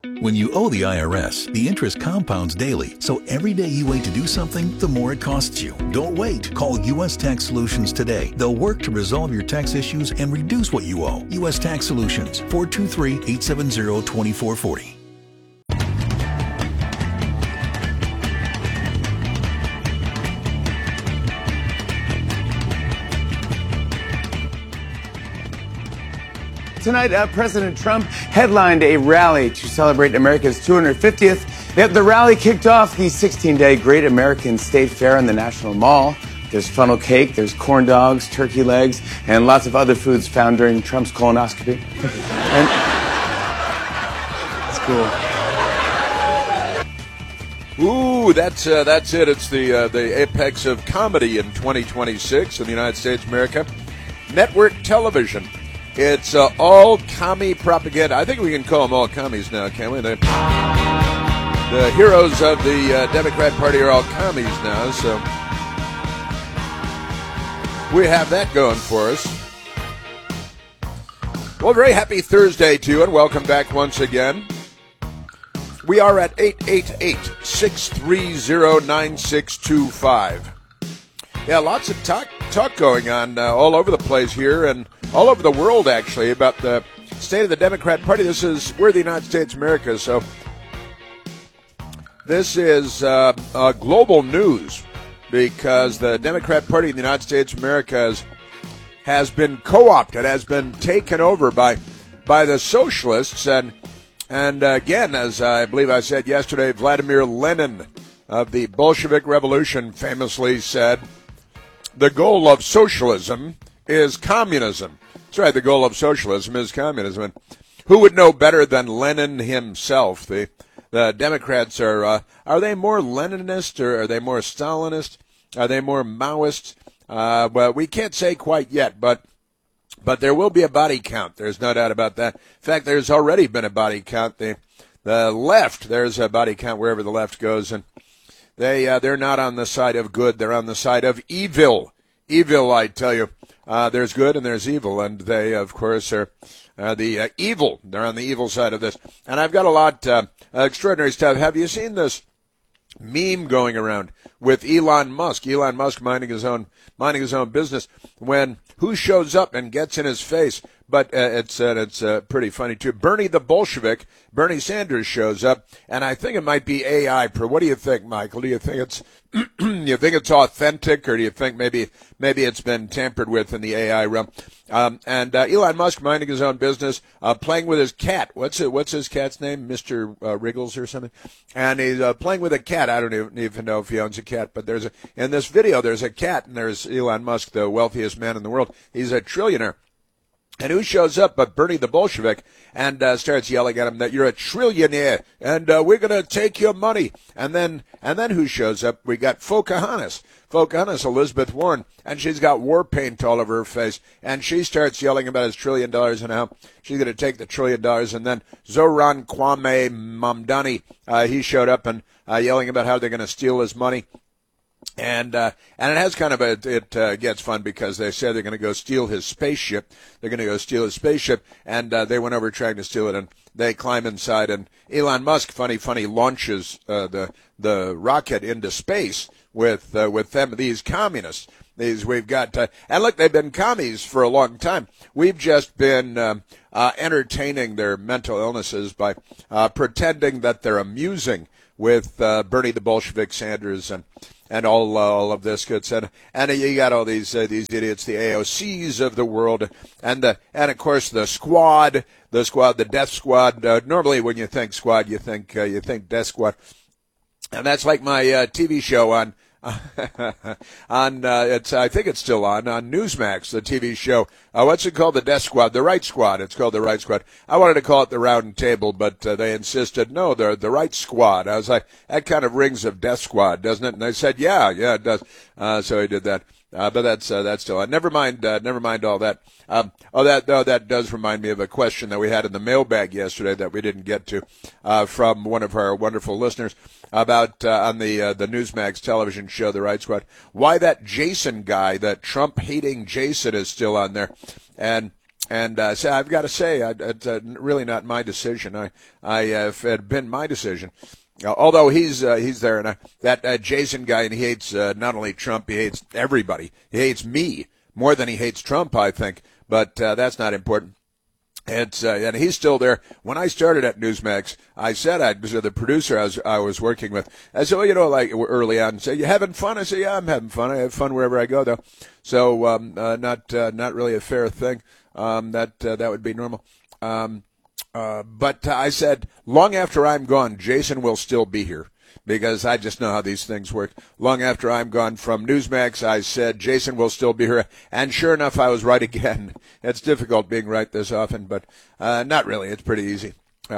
When you owe the IRS, the interest compounds daily, so every day you wait to do something, the more it costs you. Don't wait. Call U.S. Tax Solutions today. They'll work to resolve your tax issues and reduce what you owe. U.S. Tax Solutions, 423-870-2440. Tonight, President Trump headlined a rally to celebrate America's 250th. The rally kicked off the 16-day Great American State Fair in the National Mall. There's funnel cake, there's corn dogs, turkey legs, and lots of other foods found during Trump's colonoscopy. And it's cool. Ooh, that's it. It's the apex of comedy in 2026 in the United States of America. Network television. It's all commie propaganda. I think we can call them all commies now, can't we? The heroes of the Democrat Party are all commies now, so we have that going for us. Well, very happy Thursday to you, and welcome back once again. We are at 888-630-9625. Yeah, lots of talk going on all over the place here and all over the world, actually, about the state of the Democrat Party. We're the United States of America, so this is global news because the Democrat Party in the United States of America has been co-opted, has been taken over by the socialists. And again, as I believe I said yesterday, Vladimir Lenin of the Bolshevik Revolution famously said, the goal of socialism is communism. That's right, the goal of socialism is communism. And who would know better than Lenin himself? The Democrats are they more Leninist or are they more Stalinist? Are they more Maoist? Well, we can't say quite yet, but there will be a body count. There's no doubt about that. In fact, there's already been a body count. The left, there's a body count wherever the left goes, and they're not on the side of good. They're on the side of evil. Evil, I tell you. There's good and there's evil, and they, of course, are the evil. They're on the evil side of this. And I've got a lot extraordinary stuff. Have you seen this meme going around with Elon Musk? Elon Musk minding his own business. When who shows up and gets in his face? But it's pretty funny too. Bernie the Bolshevik, Bernie Sanders shows up, and I think it might be AI. What do you think, Michael? Do you think it's you think it's authentic, or do you think maybe it's been tampered with in the AI realm? And Elon Musk minding his own business, playing with his cat. What's his cat's name? Mr. Wriggles or something. And he's playing with a cat. I don't even know if he owns a cat, but in this video there's a cat, and there's Elon Musk, the wealthiest man in the world. He's a trillionaire. And who shows up but Bernie the Bolshevik and starts yelling at him that you're a trillionaire and we're going to take your money. And then who shows up? We got Pocahontas, Elizabeth Warren, and she's got war paint all over her face. And she starts yelling about his $1 trillion and how she's going to take the $1 trillion. And then Zoran Kwame Mamdani, he showed up and yelling about how they're going to steal his money. And it has kind of it gets fun because they say they're going to go steal his spaceship. They're going to go steal his spaceship, and they went over trying to steal it, and they climb inside. And Elon Musk, funny, launches the rocket into space with them. These communists. We've got and look, they've been commies for a long time. We've just been entertaining their mental illnesses by pretending that they're amusing with Bernie the Bolshevik Sanders and all of this good stuff. And you got all these idiots, the AOCs of the world, and of course the squad, the death squad. Normally when you think squad, you think death squad. And that's like my TV show on I think it's still on Newsmax, the TV show. What's it called? The Death Squad, the Right Squad. It's called the Right Squad. I wanted to call it the Round Table, but they insisted, no, they're the Right Squad. I was like, that kind of rings of Death Squad, doesn't it? And they said, yeah, it does. So he did that. But that's still on. Never mind all that. That does remind me of a question that we had in the mailbag yesterday that we didn't get to, from one of our wonderful listeners about, on the Newsmax television show, The Right Squad, why that Jason guy, that Trump hating Jason is still on there. And So I've got to say, it's really not my decision. It had been my decision. Although he's there, and that Jason guy, and he hates not only Trump, he hates everybody. He hates me more than he hates Trump, I think. But that's not important. And he's still there. When I started at Newsmax, I said the producer I was working with. I said, well, like early on, say, you having fun? I said, yeah, I'm having fun. I have fun wherever I go, though. So not really a fair thing. That would be normal. But I said, long after I'm gone, Jason will still be here, because I just know how these things work. Long after I'm gone from Newsmax, I said, Jason will still be here. And sure enough, I was right again. It's difficult being right this often, but not really. It's pretty easy.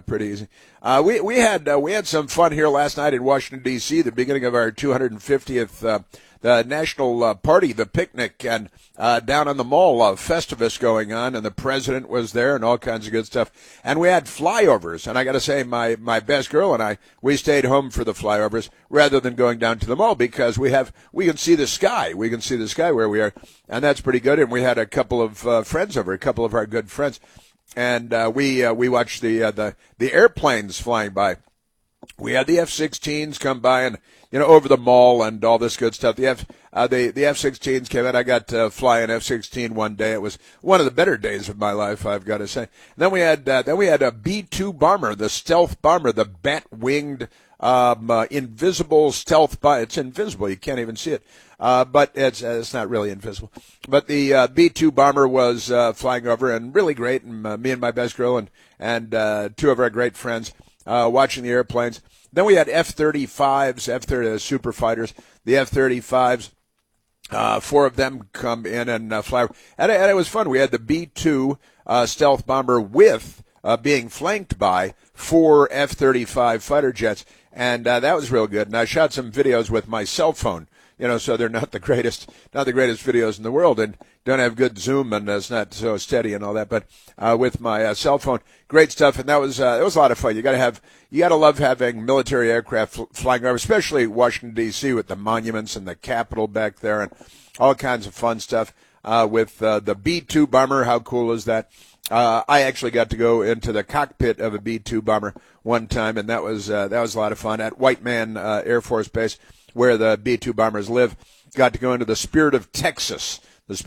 We had some fun here last night in Washington, D.C., the beginning of our 250th the national party, the picnic, and down on the mall, Festivus going on, and the president was there and all kinds of good stuff. And we had flyovers, and I got to say, my best girl and we stayed home for the flyovers rather than going down to the mall, because we can see the sky. We can see the sky where we are, and that's pretty good. And we had a couple of friends over, a couple of our good friends, and we watched the airplanes flying by. We had the F-16s come by and, over the mall and all this good stuff. The F-16s came in. I got to fly an F-16 one day. It was one of the better days of my life, I've got to say. And then we had a B-2 bomber, the stealth bomber, the bat-winged, invisible stealth bomber. It's invisible. You can't even see it. But it's not really invisible. But the B-2 bomber was flying over, and really great. And me and my best girl and two of our great friends watching the airplanes. Then we had F-35s, F-30 super fighters, the F-35s. 4 of them come in and fly. And it was fun. We had the B-2 stealth bomber with being flanked by 4 F-35 fighter jets. And that was real good. And I shot some videos with my cell phone. So they're not the greatest videos in the world, and don't have good zoom, and it's not so steady and all that. But with my cell phone, great stuff, and it was a lot of fun. You gotta love having military aircraft flying over, especially Washington D.C. with the monuments and the Capitol back there, and all kinds of fun stuff. With the B-2 bomber, how cool is that? I actually got to go into the cockpit of a B-2 bomber one time, and that was a lot of fun at White Man Air Force Base, where the B-2 bombers live. Got to go into the Spirit of Texas,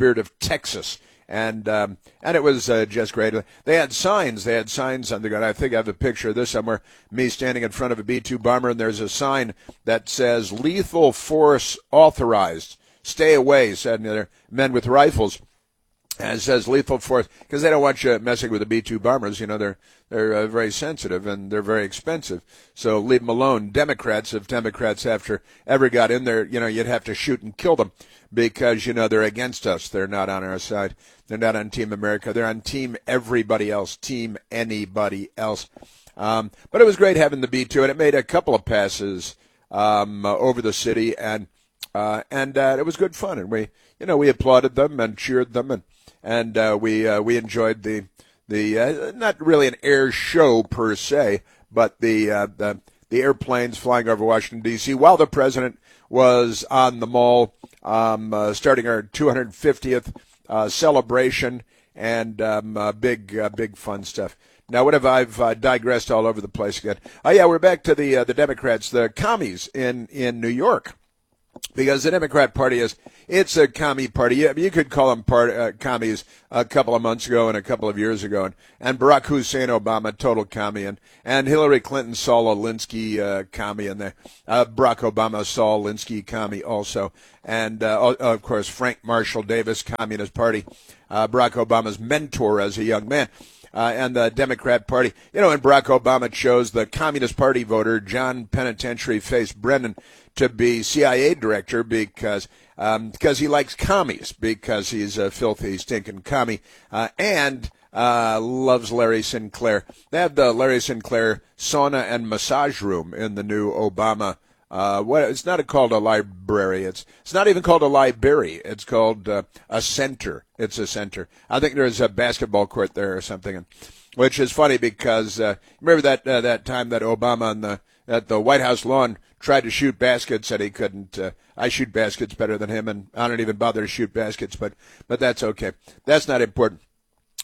and it was just great. They had signs on the ground. I think I have a picture of this somewhere, me standing in front of a B-2 bomber, and there's a sign that says, "Lethal force authorized. Stay away," said the other men with rifles. And it says lethal force, because they don't want you messing with the B-2 bombers. They're very sensitive, and they're very expensive. So leave them alone. If Democrats ever got in there, you'd have to shoot and kill them, because, they're against us. They're not on our side. They're not on Team America. They're on Team everybody else, Team anybody else. But it was great having the B-2, and it made a couple of passes over the city, and it was good fun. And we applauded them and cheered them, and we enjoyed the not really an air show per se, but the airplanes flying over Washington D.C. while the president was on the mall, starting our 250th celebration, and big fun stuff. Now, what have I've digressed all over the place again? Oh yeah, we're back to the Democrats, the commies in New York. Because the Democrat Party it's a commie party. You could call them commies a couple of months ago and a couple of years ago. And Barack Hussein Obama, total commie. And Hillary Clinton, Saul Alinsky, commie. And Barack Obama, Saul Alinsky, commie also. And, of course, Frank Marshall Davis, Communist Party. Barack Obama's mentor as a young man. And the Democrat Party. And Barack Obama chose the Communist Party voter, John Penitentiary Face Brennan, to be CIA director because he likes commies, because he's a filthy, stinking commie, and loves Larry Sinclair. They have the Larry Sinclair sauna and massage room in the new Obama. It's not called a library. It's not even called a library. It's called a center. It's a center. I think there's a basketball court there or something, which is funny because remember that time that Obama at the White House lawn tried to shoot baskets and he couldn't. I shoot baskets better than him, and I don't even bother to shoot baskets, but that's okay. That's not important.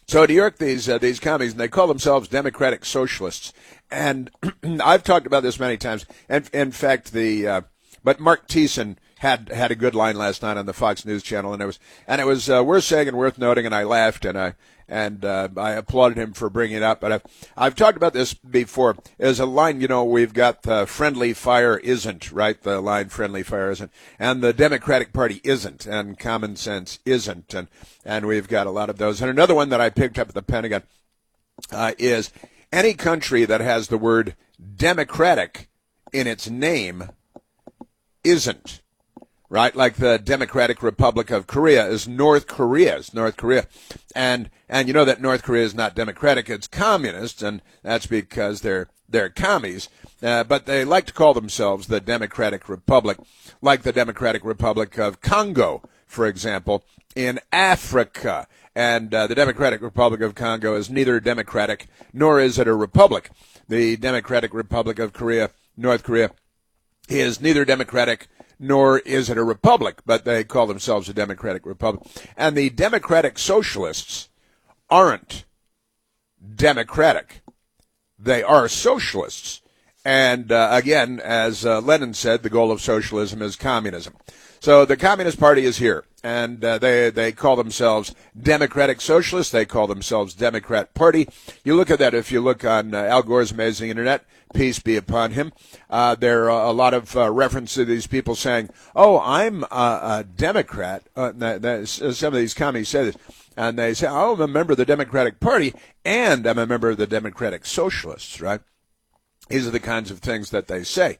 So New York, these commies, and they call themselves Democratic Socialists. And I've talked about this many times. And in fact, but Mark Thiessen had a good line last night on the Fox News Channel, and it was worth saying and worth noting. And I laughed and I applauded him for bringing it up. But I've talked about this before. There's a line, we've got friendly fire isn't, right? The line friendly fire isn't, and the Democratic Party isn't, and common sense isn't, and we've got a lot of those. And another one that I picked up at the Pentagon is any country that has the word democratic in its name isn't. Right, like the Democratic Republic of Korea is North Korea. And you know that North Korea is not democratic, it's communist, and that's because they're commies. But they like to call themselves the Democratic Republic, like the Democratic Republic of Congo, for example, in Africa. And the Democratic Republic of Congo is neither democratic nor is it a republic. The Democratic Republic of Korea, North Korea, is neither democratic nor is it a republic, but they call themselves a Democratic Republic. And the Democratic Socialists aren't democratic. They are socialists. And again, as Lenin said, the goal of socialism is communism. So the Communist Party is here, and they call themselves Democratic Socialists. They call themselves Democrat Party. You look at that if you look on Al Gore's amazing internet, peace be upon him. There are a lot of reference to these people saying, oh, I'm a Democrat. Some of these commies say this. And they say, oh, I'm a member of the Democratic Party, and I'm a member of the Democratic Socialists, right? These are the kinds of things that they say.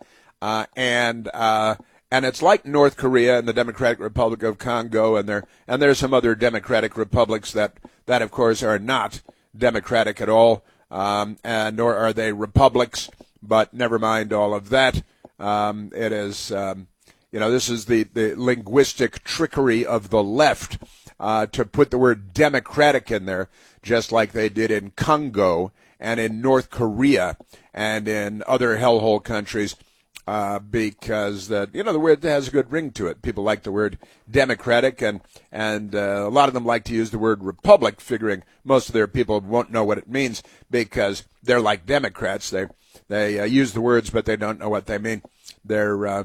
And it's like North Korea and the Democratic Republic of Congo, and there's some other democratic republics that of course are not democratic at all, and nor are they republics. But never mind all of that. It is, this is the linguistic trickery of the left to put the word democratic in there, just like they did in Congo and in North Korea and in other hellhole countries. Because the word has a good ring to it. People like the word democratic, and a lot of them like to use the word republic, figuring most of their people won't know what it means because they're like Democrats. They use the words, but they don't know what they mean. They're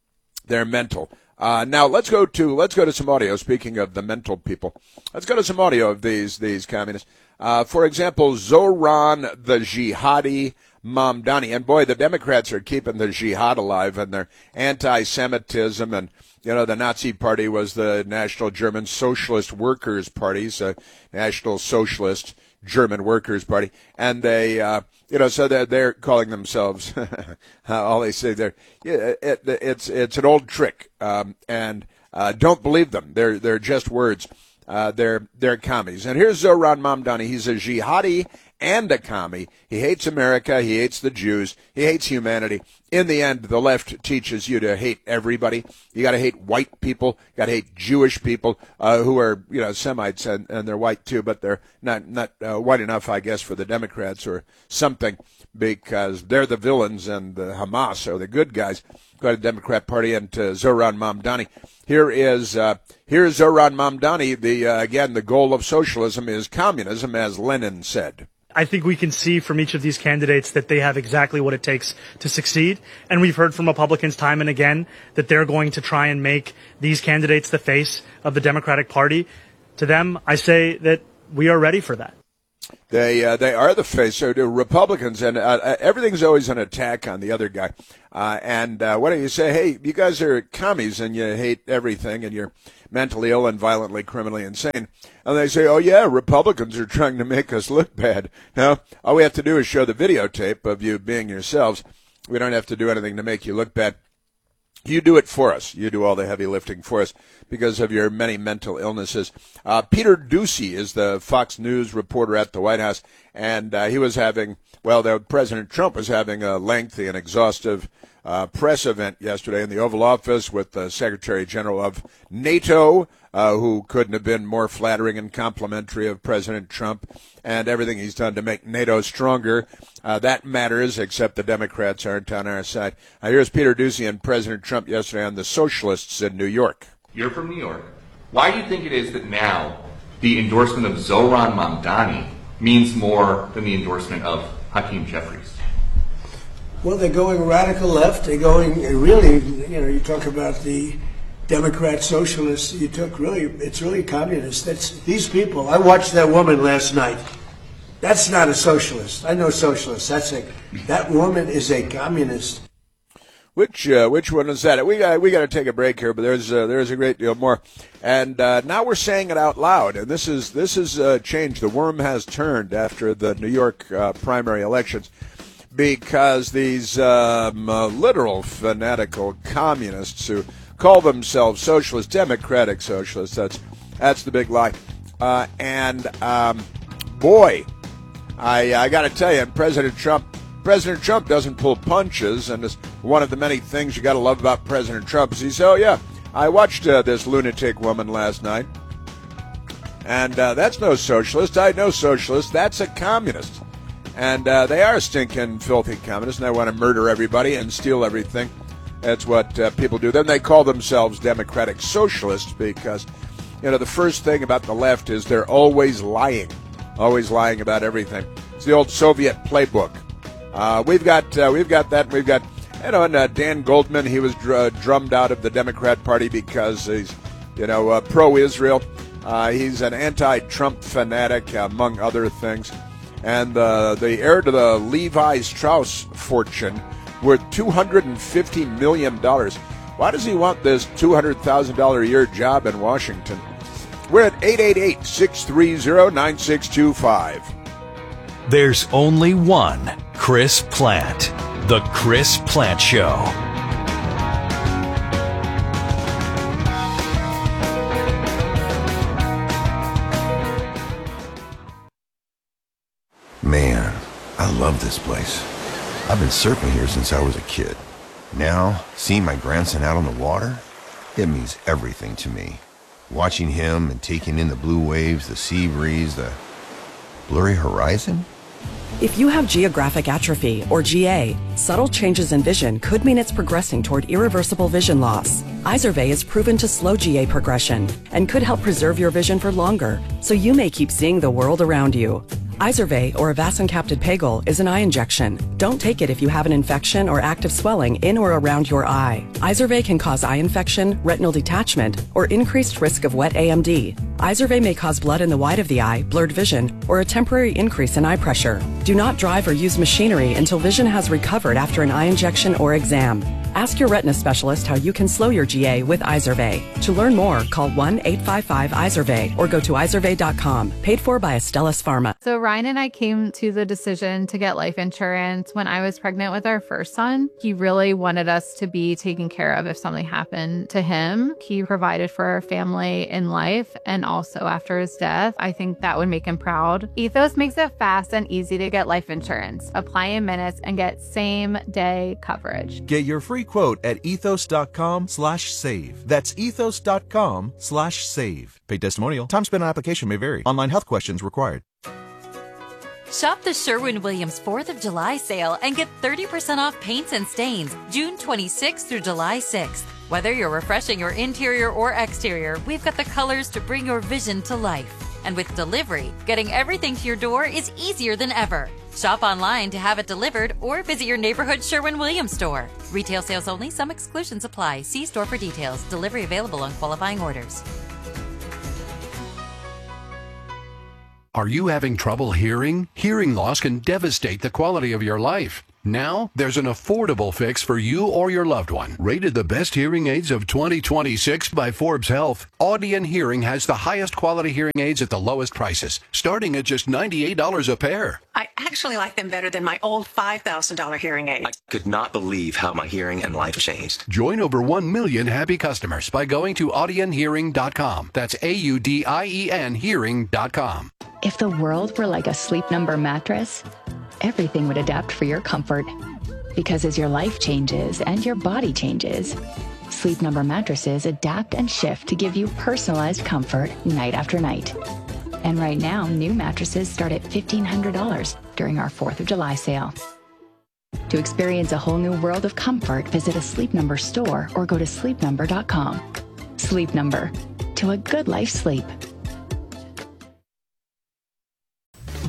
mental. Now let's go to some audio. Speaking of the mental people, let's go to some audio of these communists. For example, Zoran the Jihadi Mamdani. And boy, the Democrats are keeping the jihad alive and their anti-Semitism. And, the Nazi Party was the National German Socialist Workers' Party, so National Socialist German Workers' Party. And they, so they're calling themselves, all they say there, it's an old trick. And don't believe them. They're just words. They're commies. And here's Zoran Mamdani. He's a jihadi and a commie. He hates America. He hates the Jews. He hates humanity. In the end, the left teaches you to hate everybody. You got to hate white people. You got to hate Jewish people who are, Semites, and they're white too, but they're not white enough, I guess, for the Democrats or something, because they're the villains and the Hamas are the good guys. Go to the Democrat Party and to Zoran Mamdani. Here's Zoran Mamdani. Again, the goal of socialism is communism, as Lenin said. I think we can see from each of these candidates that they have exactly what it takes to succeed. And we've heard from Republicans time and again that they're going to try and make these candidates the face of the Democratic Party. To them, I say that we are ready for that. They are the face. So do Republicans, and everything's always an attack on the other guy. And why don't you say, hey, you guys are commies and you hate everything and you're mentally ill and violently, criminally insane. And they say, oh, yeah, Republicans are trying to make us look bad. No, all we have to do is show the videotape of you being yourselves. We don't have to do anything to make you look bad. You do it for us. You do all the heavy lifting for us because of your many mental illnesses. Peter Doocy is the Fox News reporter at the White House, and he was having, President Trump was having a lengthy and exhaustive press event yesterday in the Oval Office with the Secretary General of NATO, who couldn't have been more flattering and complimentary of President Trump and everything he's done to make NATO stronger. That matters, except the Democrats aren't on our side. Here's Peter Doocy and President Trump yesterday on the socialists in New York. You're from New York. Why do you think it is that now the endorsement of Zohran Mamdani means more than the endorsement of Hakeem Jeffries? Well, they're going radical left. They're going really, you talk about the Democrat socialists. It's really communist. That's these people. I watched that woman last night. That's not a socialist. I know socialists. That woman is a communist. Which one is that? We got to take a break here, but there's a great deal more. And now we're saying it out loud, and this is changed. The worm has turned after the New York primary elections, because these literal fanatical communists who call themselves socialists, democratic socialists, that's the big lie. Boy, I got to tell you, President Trump doesn't pull punches, and it's one of the many things you got to love about President Trump is he says, oh yeah, I watched this lunatic woman last night, and that's no socialist. I know socialist. That's a communist. And they are stinking, filthy communists, and they want to murder everybody and steal everything. That's what people do. Then they call themselves democratic socialists because, the first thing about the left is they're always lying about everything. It's the old Soviet playbook. We've got that. We've got, and Dan Goldman, he was drummed out of the Democrat Party because he's, pro-Israel. He's an anti-Trump fanatic, among other things. And the heir to the Levi Strauss fortune worth $250 million. Why does he want this $200,000 a year job in Washington? We're at 888-630-9625. There's only one Chris Plante. The Chris Plante Show. Man, I love this place. I've been surfing here since I was a kid. Now, seeing my grandson out on the water, it means everything to me. Watching him and taking in the blue waves, the sea breeze, the blurry horizon. If you have geographic atrophy, or GA, subtle changes in vision could mean it's progressing toward irreversible vision loss. Izervay is proven to slow GA progression and could help preserve your vision for longer, so you may keep seeing the world around you. Izervay, or avacincaptad pegol, is an eye injection. Don't take it if you have an infection or active swelling in or around your eye. Izervay can cause eye infection, retinal detachment, or increased risk of wet AMD. Izervay may cause blood in the white of the eye, blurred vision, or a temporary increase in eye pressure. Do not drive or use machinery until vision has recovered after an eye injection or exam. Ask your retina specialist how you can slow your GA with Izervay. To learn more, call 1-855-IZERVAY or go to izervay.com. Paid for by Astellas Pharma. So Ryan and I came to the decision to get life insurance when I was pregnant with our first son. He really wanted us to be taken care of if something happened to him. He provided for our family in life and also after his death. I think that would make him proud. Ethos makes it fast and easy to get life insurance. Apply in minutes and get same-day coverage. Get your free quote at ethos.com/save. That's ethos.com/save. Paid testimonial. Time spent on application may vary. Online health questions required. Shop the Sherwin-Williams 4th of July sale and get 30% off paints and stains June 26th through July 6th. Whether you're refreshing your interior or exterior, we've got the colors to bring your vision to life. And with delivery, getting everything to your door is easier than ever. Shop online to have it delivered or visit your neighborhood Sherwin-Williams store. Retail sales only. Some exclusions apply. See store for details. Delivery available on qualifying orders. Are you having trouble hearing? Hearing loss can devastate the quality of your life. Now, there's an affordable fix for you or your loved one. Rated the best hearing aids of 2026 by Forbes Health, Audion Hearing has the highest quality hearing aids at the lowest prices, starting at just $98 a pair. I actually like them better than my old $5,000 hearing aid. I could not believe how my hearing and life changed. Join over 1 million happy customers by going to audionhearing.com. That's AUDIEN hearing.com. If the world were like a Sleep Number mattress, everything would adapt for your comfort. Because as your life changes and your body changes, Sleep Number mattresses adapt and shift to give you personalized comfort night after night. And right now, new mattresses start at $1,500 during our 4th of July sale. To experience a whole new world of comfort, visit a Sleep Number store or go to sleepnumber.com. Sleep Number. To a good life sleep.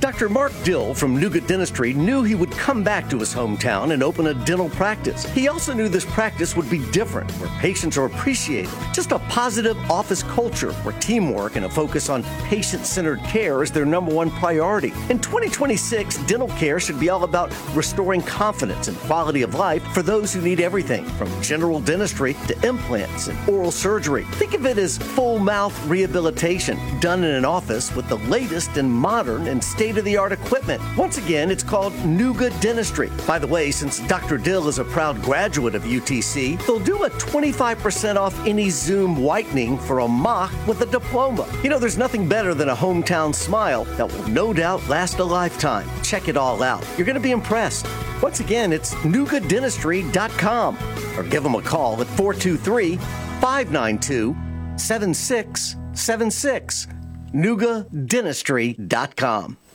Dr. Mark Dill from Nuga Dentistry knew he would come back to his hometown and open a dental practice. He also knew this practice would be different, where patients are appreciated. Just a positive office culture where teamwork and a focus on patient-centered care is their number one priority. In 2026, dental care should be all about restoring confidence and quality of life for those who need everything, from general dentistry to implants and oral surgery. Think of it as full mouth rehabilitation done in an office with the latest and modern and state-of-the-art equipment. Once again, it's called Nuga Dentistry. By the way, since Dr. Dill is a proud graduate of UTC, they'll do a 25% off any Zoom whitening for a mock with a diploma. You know, there's nothing better than a hometown smile that will no doubt last a lifetime. Check it all out. You're going to be impressed. Once again, it's NugaDentistry.com or give them a call at 423-592-7676. NugaDentistry.com.